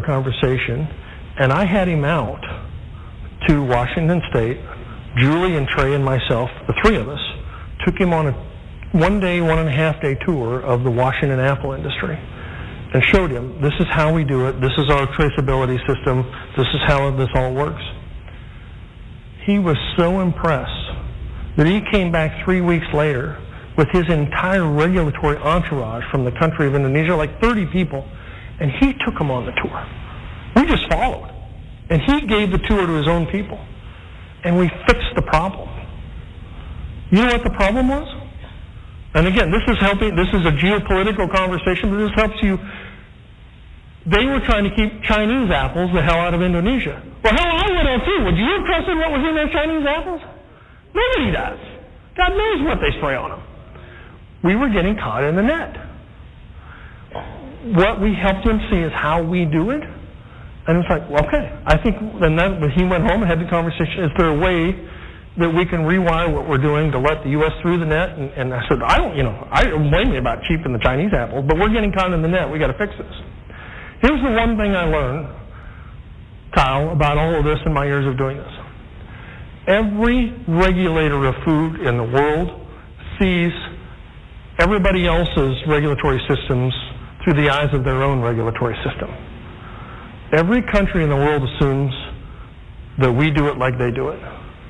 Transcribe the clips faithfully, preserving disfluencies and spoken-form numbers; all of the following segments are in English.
conversation, and I had him out to Washington State. Julie and Trey and myself, the three of us, took him on a one-day, one-and-a-half-day tour of the Washington apple industry and showed him, this is how we do it, this is our traceability system, this is how this all works. He was so impressed that he came back three weeks later with his entire regulatory entourage from the country of Indonesia, like thirty people, and he took them on the tour. We just followed. And he gave the tour to his own people. And we fixed the problem. You know what the problem was? And again, this is helping, this is a geopolitical conversation, but this helps you. They were trying to keep Chinese apples the hell out of Indonesia. Well, hell, I would have too. Would you have trusted what was in those Chinese apples? Nobody does. God knows what they spray on them. We were getting caught in the net. What we helped him see is how we do it. And it's like, well, okay, I think, and then he went home and had the conversation, is there a way that we can rewire what we're doing to let the U S through the net? And, and I said, I don't, you know, I don't blame you about cheaping the Chinese apples, but we're getting caught in the net. We got to fix this. Here's the one thing I learned, Kyle, about all of this in my years of doing this. Every regulator of food in the world sees everybody else's regulatory systems through the eyes of their own regulatory system. Every country in the world assumes that we do it like they do it.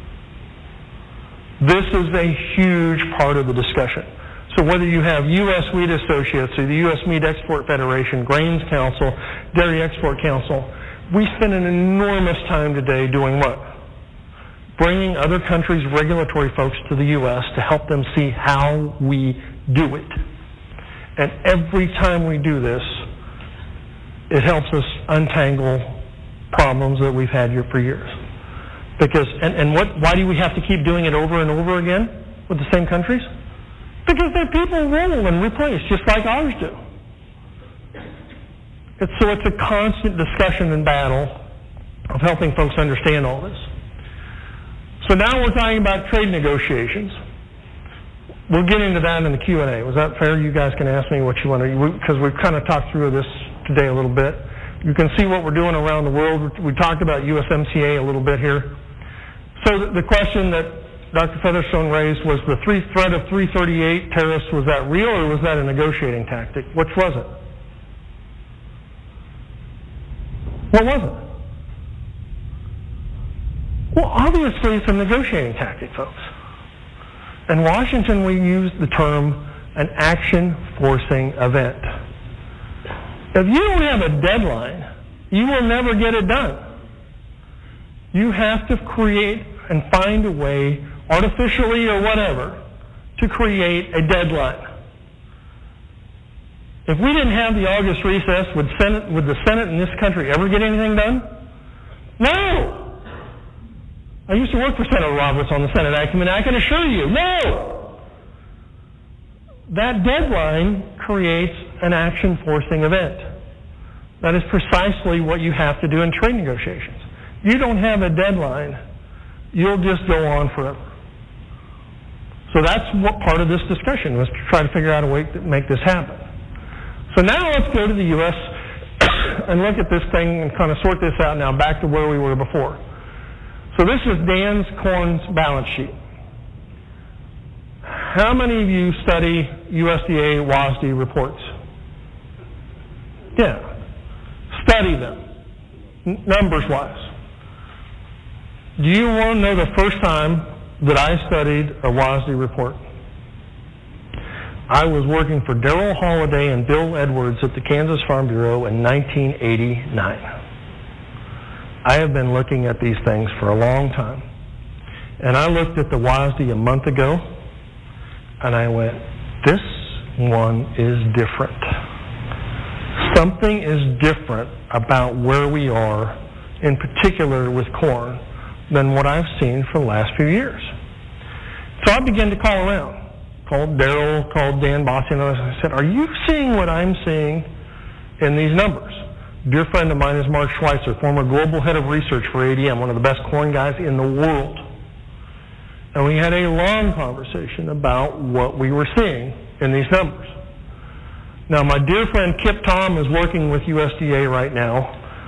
This is a huge part of the discussion. So whether you have U S Wheat Associates or the U S Meat Export Federation, Grains Council, Dairy Export Council, we spend an enormous time today doing what? Bringing other countries' regulatory folks to the U S to help them see how we do it. And every time we do this, it helps us untangle problems that we've had here for years. Because, and, and what, why do we have to keep doing it over and over again with the same countries? Because their people roll and replace, just like ours do. It's, so it's a constant discussion and battle of helping folks understand all this. So now we're talking about trade negotiations. We'll get into that in the Q and A. Was that fair? You guys can ask me what you want to, because we've kind of talked through this today a little bit. You can see what we're doing around the world. We talked about U S M C A a little bit here. So the question that Doctor Featherstone raised was the three threat of three thirty-eight tariffs, was that real or was that a negotiating tactic? Which was it? What was it? Well, obviously it's a negotiating tactic, folks. In Washington, we use the term an action-forcing event. If you don't have a deadline, you will never get it done. You have to create and find a way, artificially or whatever, to create a deadline. If we didn't have the August recess, would, Senate, would the Senate in this country ever get anything done? No! I used to work for Senator Roberts on the Senate Ag Committee. I can assure you, no! That deadline creates an action-forcing event. That is precisely what you have to do in trade negotiations. You don't have a deadline, you'll just go on forever. So that's what part of this discussion was, to try to figure out a way to make this happen. So now let's go to the U S and look at this thing and kind of sort this out now back to where we were before. So this is Dan's Corn's balance sheet. How many of you study U S D A W A S D reports? Yeah. Study them, n- numbers-wise. Do you want to know the first time that I studied a W A S D report? I was working for Darrell Holiday and Bill Edwards at the Kansas Farm Bureau in nineteen eighty-nine. I have been looking at these things for a long time. And I looked at the W A S D a month ago, and I went, this one is different. Something is different about where we are, in particular with corn, than what I've seen for the last few years. So I began to call around. Called Darrell, called Dan Bossy, and others. I said, are you seeing what I'm seeing in these numbers? A dear friend of mine is Mark Schweitzer, former global head of research for A D M, one of the best corn guys in the world. And we had a long conversation about what we were seeing in these numbers. Now, my dear friend Kip Tom is working with U S D A right now